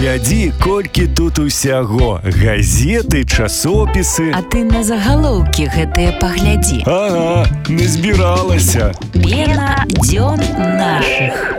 Паглядзі, колькі тут усяго. Газеты, часопісы. А ты на загалоўкі гэтыя паглядзі. Ага, не збіралася. Пена дзён нашых.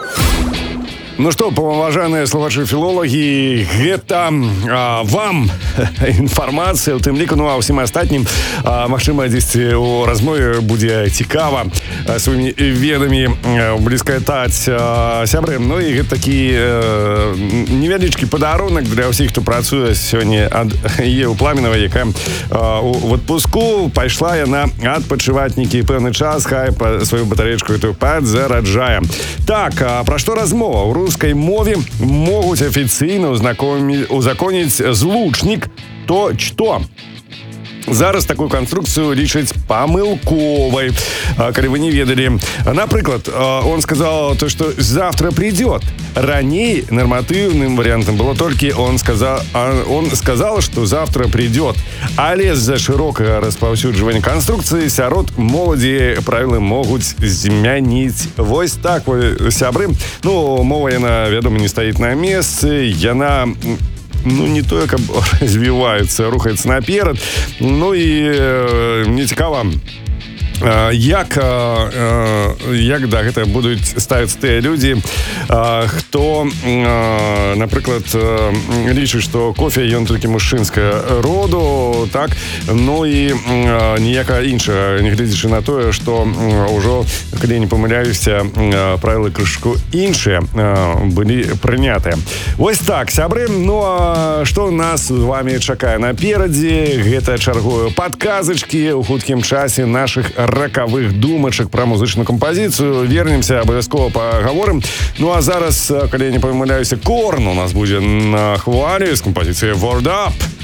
Ну што, паважаныя слухачы-філолагі, гэта вам інфармацыя, у тым ліку, ну а ўсім астатнім, магчыма, дзесьці у размове будзе цікава сваімі ведамі бліскатаць сябры. Ну і гэта такі невялічкі падарунак для ўсіх, хто працуе сёння ад Евы Пламенавай, якая у адпуску пайшла яна адпачываць нейкі пэўны час, хай сваю батарэечку эту падзараджае. Так, пра што размова? У рускай мове могуць афіцыйна узаконіць злучнік то-что. Зараз такую конструкцию лічаць памылковай, калі вы не ведалі. Напрыклад, он сказал то, что завтра придет. Раней нормативным вариантом было только он сказал, что завтра придет. Але з-за широкага распаўсюджвання конструкции сярод моладзі правілы могуць змяніць. Вось так, сябры. Ну, мова, яна, вядома, не стаіць на месцы. Яна... Ну, не тое, каб развіваецца, рухаецца наперад. Ну і мне цікава, як да гэта будуць ставіцца тыя людзі, хто, напрыклад, лічыць, што кофе ён толькі мужчынскага роду, так, ну і ніякага іншага, не гледзячы на тое, што ўжо, калі я не памыляюся, правілы крышку іншыя былі прынятыя. Вось так, сябры, ну а што нас з вамі чакае наперадзе? Гэта чаргую падказачкі ў хуткім часе нашых ракавых думачак пра музычную кампазіцыю. Вернемся, абавязкова пагаворым. Ну а зараз, калі я не памыляюся, Корн у нас будзе на хвалі з кампазіцыяй Word Up.